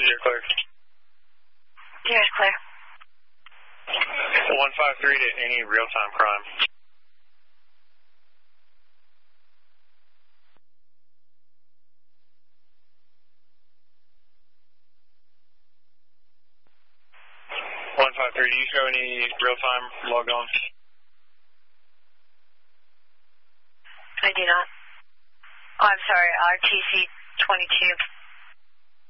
You're clear. You're clear. 153 to any real-time crime. Do you show any real-time logged on? I do not. Oh, I'm sorry, RTC 22.